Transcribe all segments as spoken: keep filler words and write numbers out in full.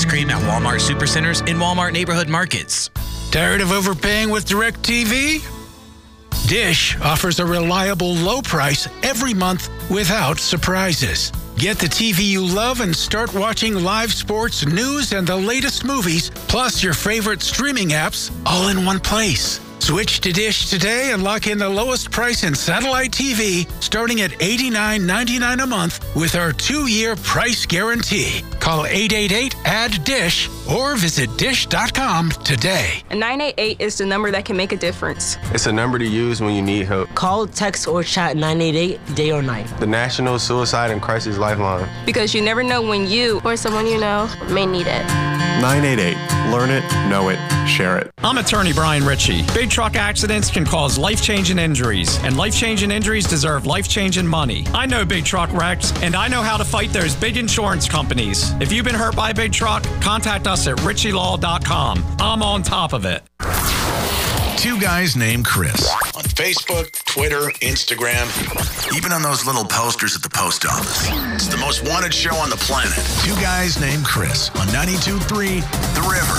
ice cream at Walmart Supercenters and Walmart Neighborhood Markets. Tired of overpaying with DirecTV? Dish offers a reliable low price every month without surprises. Get the T V you love and start watching live sports, news, and the latest movies, plus your favorite streaming apps, all in one place. Switch to Dish today and lock in the lowest price in satellite T V, starting at eighty-nine ninety-nine a month with our two-year price guarantee. Call eight eight eight, A D D D I S H or visit dish dot com today. nine eight eight is the number that can make a difference. It's a number to use when you need help. Call, text, or chat nine eight eight day or night. The National Suicide and Crisis Lifeline. Because you never know when you or someone you know may need it. nine eight eight. Learn it, know it, share it. I'm attorney Brian Ritchie. Big truck accidents can cause life-changing injuries, and life-changing injuries deserve life-changing money. I know big truck wrecks, and I know how to fight those big insurance companies. If you've been hurt by a big truck, contact us at ritchie law dot com. I'm on top of it. Two guys named Chris. On Facebook, Twitter, Instagram, even on those little posters at the post office. It's the most wanted show on the planet. Two guys named Chris on ninety-two point three The River.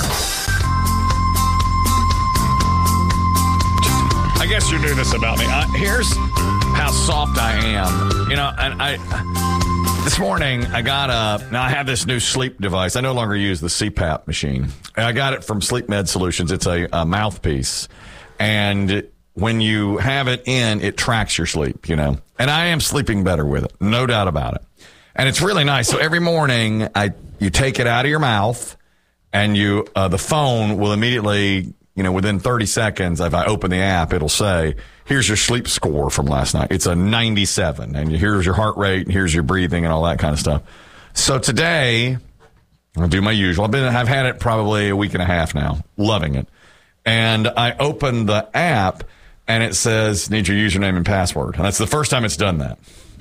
I guess you knew this about me. Uh, here's how soft I am. You know, and I this morning I got a. Now I have this new sleep device. I no longer use the C PAP machine. I got it from Sleep Med Solutions. It's a, a mouthpiece, and when you have it in, it tracks your sleep. You know, and I am sleeping better with it, no doubt about it. And it's really nice. So every morning, I you take it out of your mouth, and you uh, the phone will immediately. You know, within thirty seconds, if I open the app, it'll say, here's your sleep score from last night. It's a ninety-seven. And here's your heart rate, and here's your breathing, and all that kind of stuff. So today, I'll do my usual. I've been, I've had it probably a week and a half now. Loving it. And I open the app, and it says, need your username and password. And that's the first time it's done that.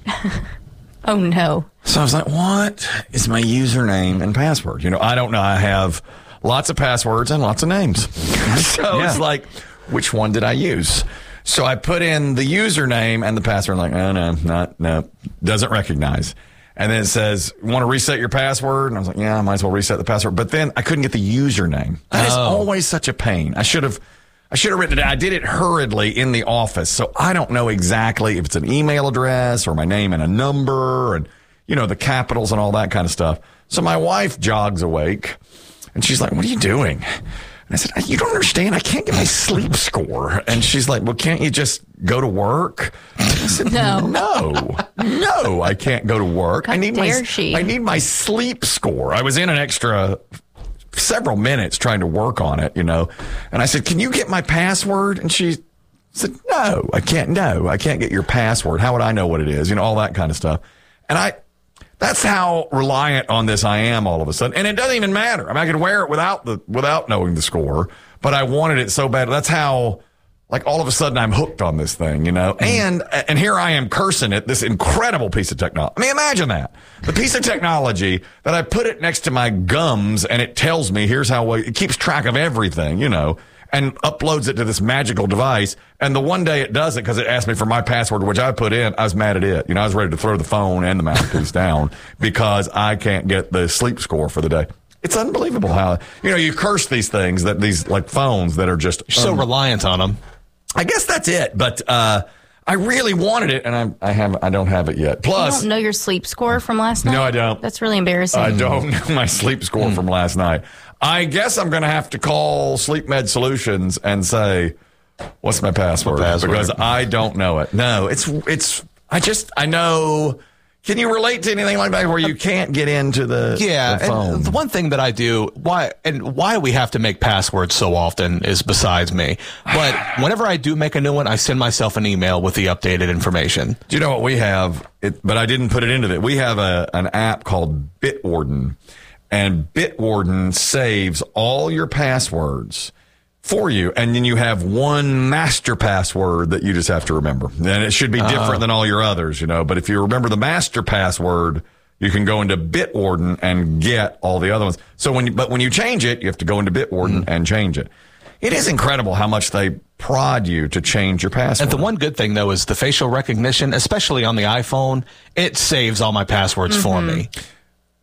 Oh, no. So I was like, what is my username and password? You know, I don't know. I have lots of passwords and lots of names. So yeah. It's like, which one did I use? So I put in the username and the password. I'm like, oh, no, not, no, doesn't recognize. And then it says, want to reset your password? And I was like, yeah, I might as well reset the password. But then I couldn't get the username. That oh. is always such a pain. I should have, I should have written it down. I did it hurriedly in the office. So I don't know exactly if it's an email address or my name and a number and, you know, the capitals and all that kind of stuff. So my wife jogs awake. And she's like, what are you doing? And I said, you don't understand. I can't get my sleep score. And she's like, well, can't you just go to work? I said, no, no, no, I can't go to work. How I need dare my, she? I need my sleep score. I was in an extra several minutes trying to work on it, you know. And I said, can you get my password? And she said, no, I can't. No, I can't get your password. How would I know what it is? You know, all that kind of stuff. And I, That's how reliant on this I am all of a sudden. And it doesn't even matter. I mean, I could wear it without the without knowing the score, but I wanted it so bad. That's how, like, all of a sudden I'm hooked on this thing, you know? And and here I am cursing it, this incredible piece of technology. I mean, imagine that. The piece of technology that I put it next to my gums and it tells me, here's how, it keeps track of everything, you know, and uploads it to this magical device. And the one day it does it because it asked me for my password, which I put in, I was mad at it. You know, I was ready to throw the phone and the mouthpiece down because I can't get the sleep score for the day. It's unbelievable how, you know, you curse these things, that these like phones that are just You're so um, reliant on them. I guess that's it. But uh, I really wanted it, and I I have I don't have it yet. Plus, you don't know your sleep score from last night? No, I don't. That's really embarrassing. I don't know my sleep score mm. from last night. I guess I'm going to have to call Sleep Med Solutions and say, what's my password? password? Because I don't know it. No, it's, it's, I just, I know. Can you relate to anything like that where you can't get into the, yeah, the phone? And the one thing that I do, why and why we have to make passwords so often is besides me. But whenever I do make a new one, I send myself an email with the updated information. Do you know what we have? It, but I didn't put it into it. We have a an app called Bitwarden. And Bitwarden saves all your passwords for you. And then you have one master password that you just have to remember. And it should be different uh, than all your others, you know. But if you remember the master password, you can go into Bitwarden and get all the other ones. So when you, but when you change it, you have to go into Bitwarden mm-hmm. and change it. It is incredible how much they prod you to change your password. And the one good thing, though, is the facial recognition, especially on the iPhone. It saves all my passwords mm-hmm. for me.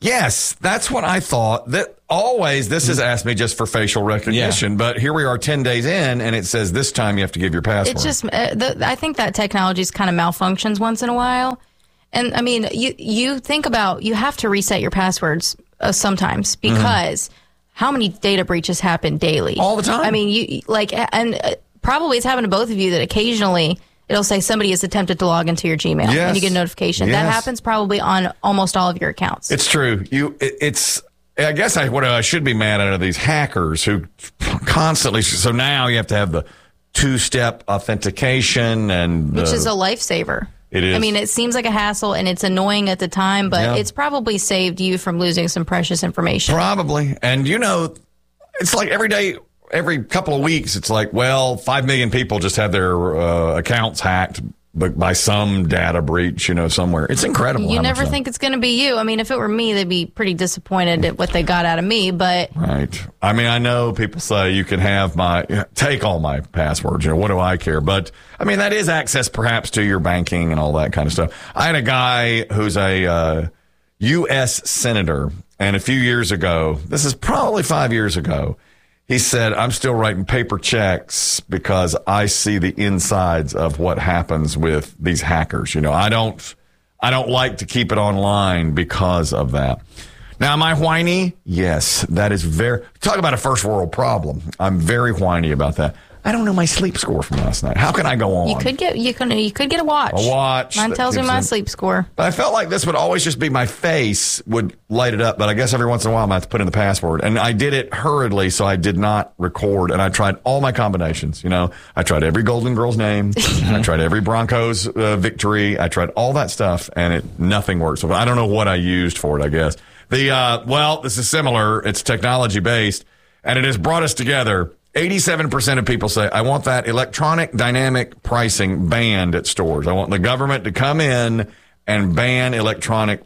Yes, that's what I thought. That always, this has asked me just for facial recognition, yeah. but here we are ten days in, and it says this time you have to give your password. It's just, uh, the, I think that technology kind of malfunctions once in a while. And I mean, you, you think about, you have to reset your passwords uh, sometimes because mm-hmm. how many data breaches happen daily? All the time. I mean, you like, and uh, probably it's happened to both of you that occasionally it'll say somebody has attempted to log into your Gmail, yes. and you get a notification. Yes. That happens probably on almost all of your accounts. It's true. You, it, it's. I guess I what I should be mad at are these hackers who constantly. So now you have to have the two-step authentication, and which the, is a lifesaver. It is. I mean, it seems like a hassle and it's annoying at the time, but yeah. it's probably saved you from losing some precious information. Probably, and you know, it's like every day. Every couple of weeks, it's like, well, five million people just had their uh, accounts hacked by some data breach, you know, somewhere. It's incredible. You never think it's going to be you. I mean, if it were me, they'd be pretty disappointed at what they got out of me, but... Right. I mean, I know people say you can have my, take all my passwords, you know, what do I care? But, I mean, that is access perhaps to your banking and all that kind of stuff. I had a guy who's a uh, U S senator, and a few years ago, this is probably five years ago, he said, I'm still writing paper checks because I see the insides of what happens with these hackers. You know, I don't, I don't like to keep it online because of that. Now, am I whiny? Yes, that is very, talk about a first world problem. I'm very whiny about that. I don't know my sleep score from last night. How can I go on? You could get you can you could get a watch. A watch. Mine tells me my in. sleep score. But I felt like this would always just be my face would light it up. But I guess every once in a while I have to put in the password. And I did it hurriedly, so I did not record. And I tried all my combinations. You know, I tried every Golden Girl's name. I tried every Broncos uh, victory. I tried all that stuff, and it nothing worked. So I don't know what I used for it. I guess the uh, well, this is similar. It's technology based, and it has brought us together. eighty-seven percent of people say, I want that electronic dynamic pricing banned at stores. I want the government to come in and ban electronic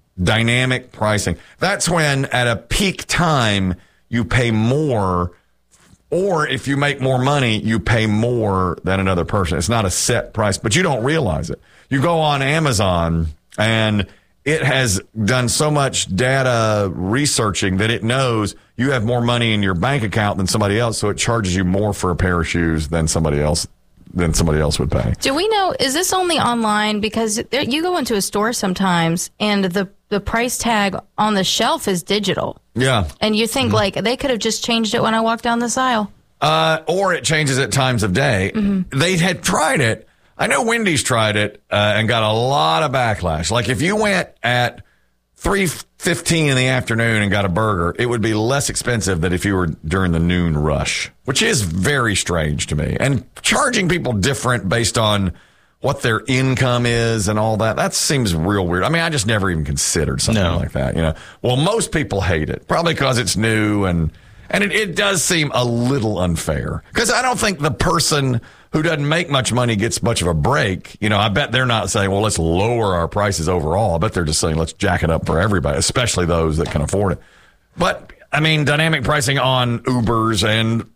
dynamic pricing. That's when at a peak time you pay more, or if you make more money, you pay more than another person. It's not a set price, but you don't realize it. You go on Amazon and it has done so much data researching that it knows you have more money in your bank account than somebody else, so it charges you more for a pair of shoes than somebody else than somebody else would pay. Do we know, is this only online? Because there, you go into a store sometimes and the, the price tag on the shelf is digital. Yeah. And you think, mm-hmm. like, they could have just changed it when I walked down this aisle. Uh, or it changes at times of day. Mm-hmm. They had tried it. I know Wendy's tried it uh, and got a lot of backlash. Like if you went at three fifteen in the afternoon and got a burger, it would be less expensive than if you were during the noon rush, which is very strange to me. And charging people different based on what their income is and all that, that seems real weird. I mean, I just never even considered something no. like that. You know, well, most people hate it, probably because it's new and and it, it does seem a little unfair because I don't think the person who doesn't make much money gets much of a break. You know, I bet they're not saying, well, let's lower our prices overall. I bet they're just saying, let's jack it up for everybody, especially those that can afford it. But, I mean, dynamic pricing on Ubers and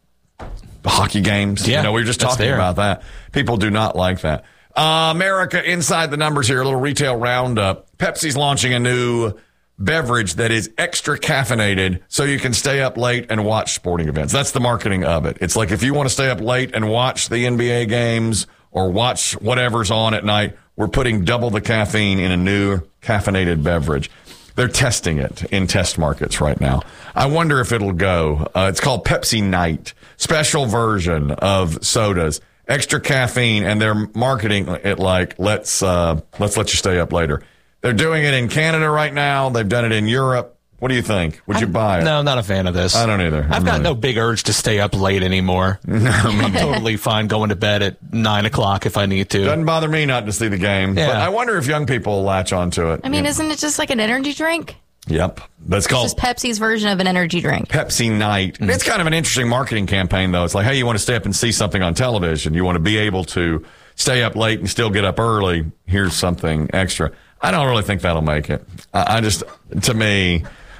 hockey games. Yeah, you know, we were just talking there. about that. People do not like that. Uh, America, inside the numbers here, a little retail roundup. Pepsi's launching a new beverage that is extra caffeinated so you can stay up late and watch sporting events. That's the marketing of it. It's like if you want to stay up late and watch the N B A games or watch whatever's on at night, we're putting double the caffeine in a new caffeinated beverage. They're testing it in test markets right now. I wonder if it'll go. Uh, it's called Pepsi Night, special version of sodas, extra caffeine, and they're marketing it like, let's uh, let's let you stay up later. They're doing it in Canada right now. They've done it in Europe. What do you think? Would you buy it? No, I'm not a fan of this. I don't either. I've I'm got no either. big urge to stay up late anymore. No, I'm totally fine going to bed at nine o'clock if I need to. Doesn't bother me not to see the game. Yeah. But I wonder if young people will latch onto it. I mean, yeah. isn't it just like an energy drink? Yep. That's called It's just Pepsi's version of an energy drink. Pepsi Night. Mm. It's kind of an interesting marketing campaign, though. It's like, hey, you want to stay up and see something on television. You want to be able to stay up late and still get up early. Here's something extra. I don't really think that'll make it. I, I just, to me,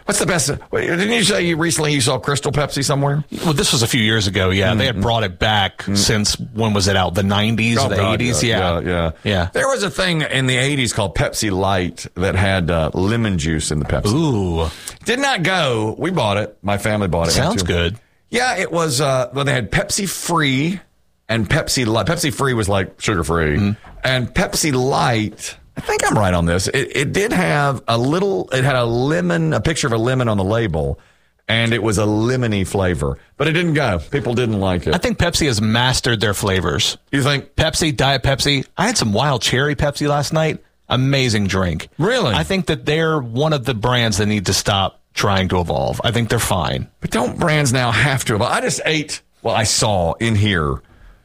What's the best? Wait, didn't you say you recently you saw Crystal Pepsi somewhere? Well, this was a few years ago. Yeah, mm-hmm. They had brought it back mm-hmm. since when was it out? The nineties, oh, the God, eighties. Yeah. Yeah. yeah, yeah, yeah. There was a thing in the eighties called Pepsi Light that had uh, lemon juice in the Pepsi. Ooh, did not go. We bought it. My family bought it. Sounds good. Yeah, it was. Uh, well, they had Pepsi Free and Pepsi Light. Pepsi Free was like sugar free, mm-hmm. and Pepsi Light. I think I'm right on this. It, it did have a little, it had a lemon, a picture of a lemon on the label, and it was a lemony flavor. But it didn't go. People didn't like it. I think Pepsi has mastered their flavors. You think? Pepsi, Diet Pepsi. I had some wild cherry Pepsi last night. Amazing drink. Really? I think that they're one of the brands that need to stop trying to evolve. I think they're fine. But don't brands now have to evolve? I just ate, well, I saw in here,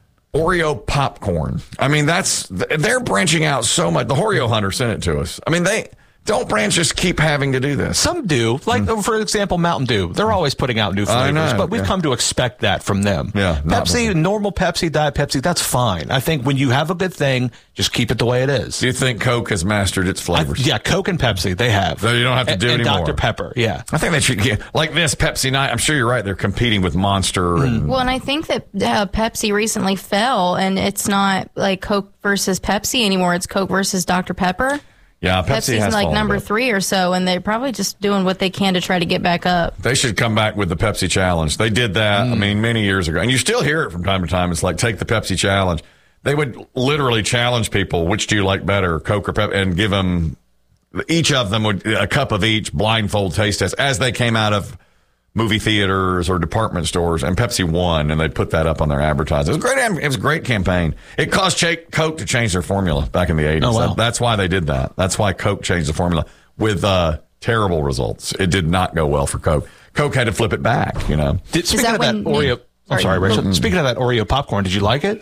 Oreo popcorn. I mean, that's, they're branching out so much. The Oreo Hunter sent it to us. I mean, they, don't brands just keep having to do this? Some do. Like, mm. for example, Mountain Dew. They're always putting out new flavors, know, but we've yeah. come to expect that from them. Yeah, Pepsi, normal Pepsi, Diet Pepsi, that's fine. I think when you have a good thing, just keep it the way it is. Do you think Coke has mastered its flavors? I, yeah, Coke and Pepsi, they have. So you don't have to do and, anymore. And Doctor Pepper, yeah. I think they should get, like this Pepsi Night, I'm sure you're right, they're competing with Monster. Mm. And, well, and I think that uh, Pepsi recently fell, and it's not like Coke versus Pepsi anymore. It's Coke versus Doctor Pepper. Yeah, Pepsi Pepsi's has like number up. three or so, and they're probably just doing what they can to try to get back up. They should come back with the Pepsi Challenge. They did that, mm. I mean, many years ago. And you still hear it from time to time. It's like, take the Pepsi Challenge. They would literally challenge people, which do you like better, Coke or Pepsi, and give them, each of them would, a cup of each, blindfold taste test, as they came out of movie theaters or department stores, and Pepsi won, and they put that up on their advertising. It was a great, it was a great campaign. It caused Coke to change their formula back in the eighties. Oh, wow. That's why they did that. That's why Coke changed the formula with uh, terrible results. It did not go well for Coke. Coke had to flip it back, you know. Did, speaking that of that Oreo, Nick, I'm sorry, Rachel. Mm-hmm. Speaking of that Oreo popcorn, did you like it?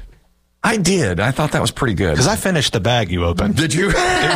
I did. I thought that was pretty good. Because I finished the bag you opened. Did you?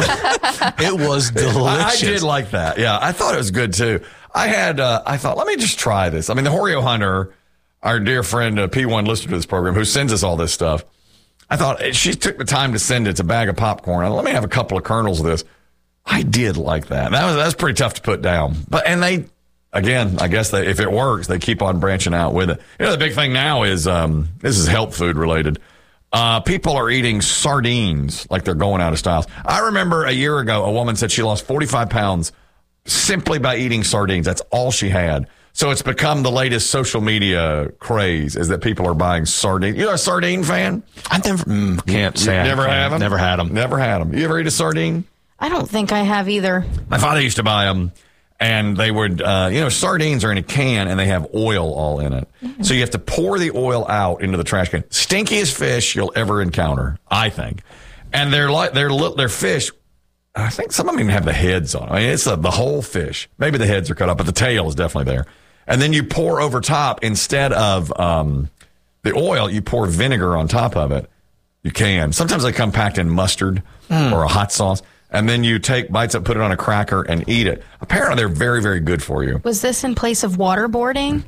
It was delicious. I, I did like that. Yeah, I thought it was good too. I had, uh, I thought, let me just try this. I mean, the Oreo Hunter, our dear friend, uh, P one listener to this program, who sends us all this stuff, I thought she took the time to send it. It's a bag of popcorn. Let me have a couple of kernels of this. I did like that. That was, that was pretty tough to put down. But, and they, again, I guess they, if it works, they keep on branching out with it. You know, the big thing now is, um, this is health food related. Uh, people are eating sardines like they're going out of style. I remember a year ago, a woman said she lost forty-five pounds simply by eating sardines. That's all she had. So it's become the latest social media craze is that people are buying sardines. You're a sardine fan? I never, mm, can't say you never have them? Never had them. Never had them. You ever eat a sardine? I don't think I have either. My father used to buy them. And they would, uh, you know, sardines are in a can and they have oil all in it. Mm-hmm. So you have to pour the oil out into the trash can. Stinkiest fish you'll ever encounter, I think. And they're like, they're, they're fish. I think some of them even have the heads on. I mean, it's a, the whole fish. Maybe the heads are cut off, but the tail is definitely there. And then you pour over top, instead of um, the oil, you pour vinegar on top of it. You can. Sometimes they come packed in mustard mm. or a hot sauce. And then you take bites up, put it on a cracker, and eat it. Apparently, they're very, very good for you. Was this in place of waterboarding?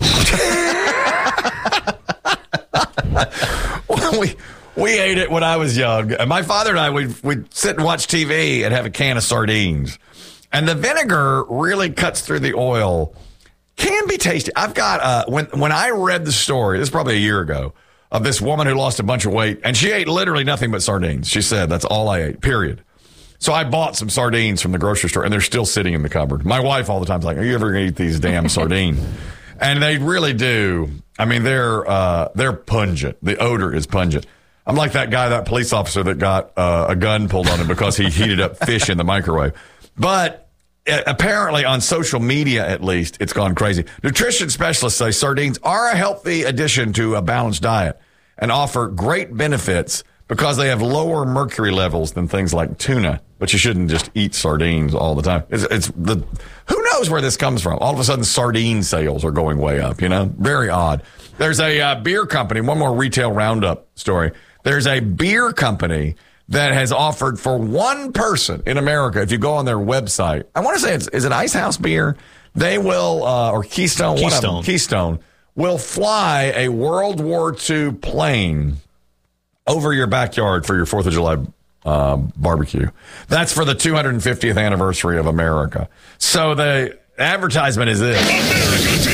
Well, we we ate it when I was young. And my father and I, we'd, we'd sit and watch T V and have a can of sardines. And the vinegar really cuts through the oil. Can be tasty. I've got, uh, when, when I read the story, this is probably a year ago, of this woman who lost a bunch of weight, and she ate literally nothing but sardines. She said, that's all I ate, period. So I bought some sardines from the grocery store, and they're still sitting in the cupboard. My wife all the time is like, are you ever going to eat these damn sardines? And they really do. I mean, they're uh, they're pungent. The odor is pungent. I'm like that guy, that police officer that got uh, a gun pulled on him because he heated up fish in the microwave. But uh, apparently on social media, at least, it's gone crazy. Nutrition specialists say sardines are a healthy addition to a balanced diet and offer great benefits because they have lower mercury levels than things like tuna. But you shouldn't just eat sardines all the time. It's, it's the who knows where this comes from. All of a sudden, sardine sales are going way up, you know? Very odd. There's a uh, beer company, one more retail roundup story. There's a beer company that has offered for one person in America, if you go on their website, I want to say it's, is it Ice House Beer? They will, uh, or Keystone, Keystone. one of them, Keystone, will fly a World War Two plane over your backyard for your fourth of July uh, barbecue. That's for the two hundred fiftieth anniversary of America. So they, advertisement is this.